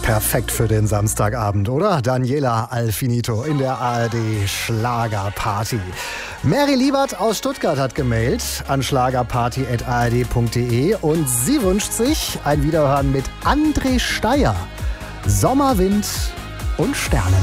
Perfekt für den Samstagabend, oder? Daniela Alfinito in der ARD Schlagerparty. Mary Liebert aus Stuttgart hat gemailt an schlagerparty@ard.de und sie wünscht sich ein Wiederhören mit André Steyer. Sommerwind und Sterne.